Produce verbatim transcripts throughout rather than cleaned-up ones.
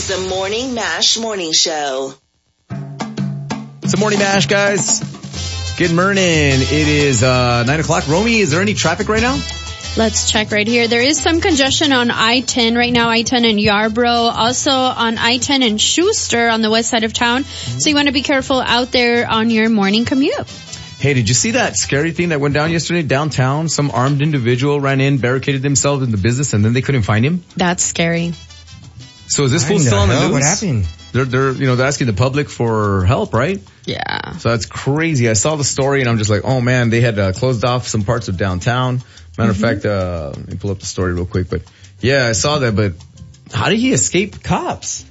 the Morning Mash Morning Show. It's the Morning Mash, guys. Good morning. It is uh nine o'clock. Romy, is there any traffic right now? Let's check right here. There is some congestion on I ten right now, I ten in Yarborough. Also on I ten in Schuster on the west side of town. So you want to be careful out there on your morning commute. Hey, did you see that scary thing that went down yesterday downtown? Some armed individual ran in, barricaded themselves in the business, and then they couldn't find him. That's scary. So is this fool still on the news? What happened? They're, they're, you know, they're asking the public for help, right? Yeah. So that's crazy. I saw the story and I'm just like, oh man, they had uh, closed off some parts of downtown. Matter mm-hmm. of fact, uh, let me pull up the story real quick. But yeah, I saw that. But how did he escape cops?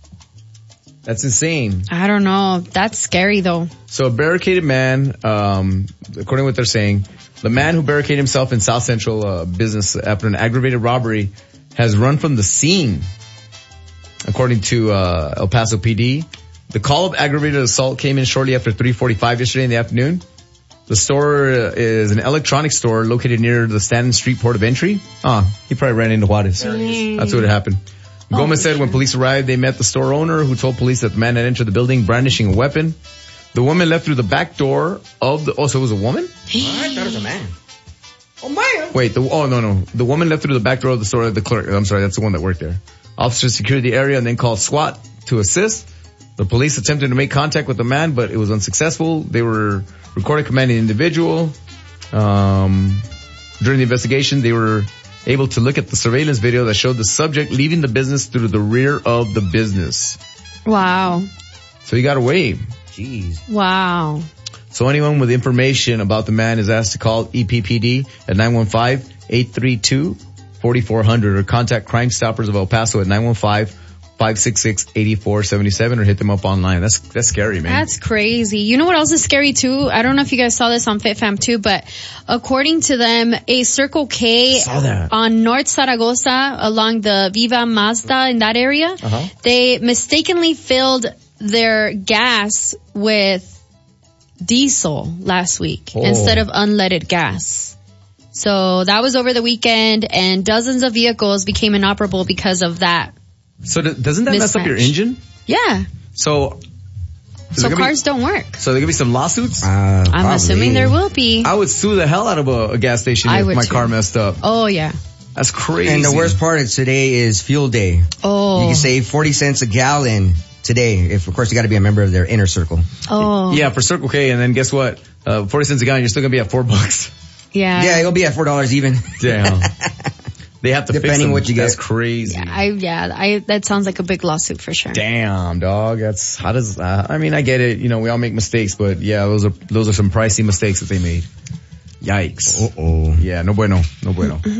That's insane. I don't know. That's scary though. So a barricaded man, um, according to what they're saying, the man who barricaded himself in South Central uh, business after an aggravated robbery has run from the scene. According to uh, El Paso P D, the call of aggravated assault came in shortly after three forty-five yesterday in the afternoon. The store is an electronics store located near the Stanton Street port of entry. Ah, he probably ran into Juarez. That's what happened. Oh, Gomez said when police arrived, they met the store owner who told police that the man had entered the building brandishing a weapon. The woman left through the back door of the, oh, so it was a woman? Oh, I thought it was a man. Oh, man. Wait, the, oh, no, no. The woman left through the back door of the store, the clerk, I'm sorry, that's the one that worked there. Officers secured the area and then called SWAT to assist. The police attempted to make contact with the man, but it was unsuccessful. They were recorded commanding the individual. Um, during the investigation, they were able to look at the surveillance video that showed the subject leaving the business through the rear of the business. Wow. So he got away. Jeez. Wow. So anyone with information about the man is asked to call E P P D at nine one five, eight three two, four four zero zero or contact Crime Stoppers of El Paso at nine one five, five six six, eight four seven seven or hit them up online. That's that's scary, man. That's crazy. You know what else is scary too? I don't know if you guys saw this on FitFam too, but according to them, a Circle K on North Zaragoza along the Viva Mazda in that area, uh-huh. they mistakenly filled their gas with diesel last week oh. instead of unleaded gas. So that was over the weekend and dozens of vehicles became inoperable because of that. So th- doesn't that mismatch. mess up your engine? Yeah. So, so cars be, don't work. So there could be some lawsuits? Uh, I'm probably. assuming there will be. I would sue the hell out of a, a gas station I if my too. car messed up. Oh yeah. That's crazy. And the worst part is today is fuel day. Oh. You can save forty cents a gallon today. If of course you got to be a member of their inner circle. Oh. Yeah, for Circle K, and then guess what? Uh, forty cents a gallon, you're still gonna be at four bucks. Yeah. Yeah, it'll be at four dollars even. Damn. They have to Depending fix them. what you get. That's crazy. Yeah, I, yeah, I, that sounds like a big lawsuit for sure. Damn, dog. That's, how does, uh, I mean, I get it. You know, we all make mistakes, but yeah, those are, those are some pricey mistakes that they made. Yikes. Uh-oh. Yeah, no bueno. No bueno.